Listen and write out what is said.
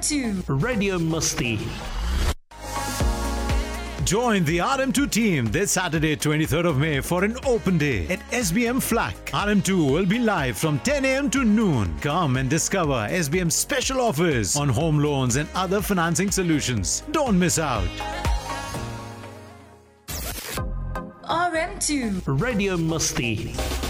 RM2 Radio Musti. Join the RM2 team this Saturday, 23rd of May for an open day at SBM Flack. RM2 will be live from 10 a.m. to noon. Come and discover SBM's special offers on home loans and other financing solutions. Don't miss out. RM2 Radio Musti.